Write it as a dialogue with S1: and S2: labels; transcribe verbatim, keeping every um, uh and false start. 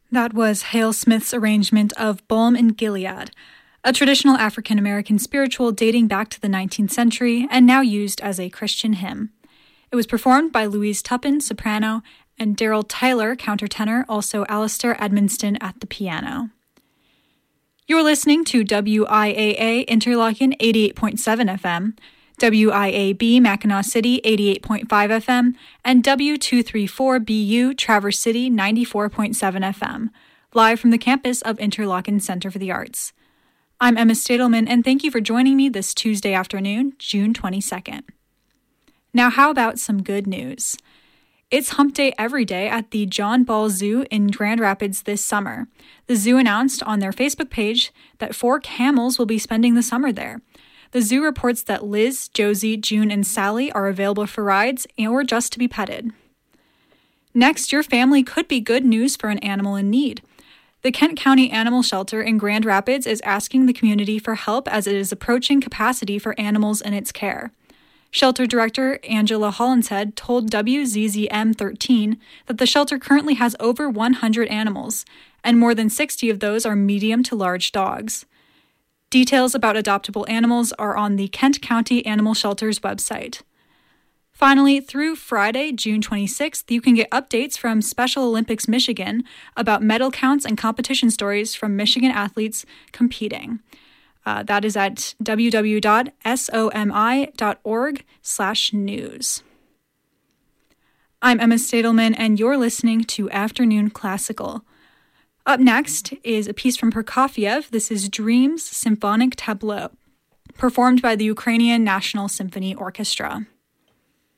S1: That was Hale Smith's arrangement of Balm in Gilead, a traditional African-American spiritual dating back to the nineteenth century and now used as a Christian hymn. It was performed by Louise Tuppen, soprano, and Daryl Tyler, countertenor, also Alistair Edmonston at the piano. You're listening to W I A A Interlochen eighty-eight point seven F M, W I A B Mackinac City eighty-eight point five F M, and W two thirty-four B U Traverse City ninety-four point seven F M, live from the campus of Interlochen Center for the Arts. I'm Emma Stadelman, and thank you for joining me this Tuesday afternoon, June twenty-second. Now, how about some good news? It's Hump Day every day at the John Ball Zoo in Grand Rapids this summer. The zoo announced on their Facebook page that four camels will be spending the summer there. The zoo reports that Liz, Josie, June, and Sally are available for rides or just to be petted. Next, your family could be good news for an animal in need. The Kent County Animal Shelter in Grand Rapids is asking the community for help as it is approaching capacity for animals in its care. Shelter Director Angela Hollinshead told W Z Z M thirteen that the shelter currently has over one hundred animals, and more than sixty of those are medium to large dogs. Details about adoptable animals are on the Kent County Animal Shelter's website. Finally, through Friday, June twenty-sixth, you can get updates from Special Olympics Michigan about medal counts and competition stories from Michigan athletes competing. Uh, that is at w w w dot somi dot org slash news. I'm Emma Stadelman, and you're listening to Afternoon Classical. Up next is a piece from Prokofiev. This is Dreams Symphonic Tableau, performed by the Ukrainian National Symphony Orchestra.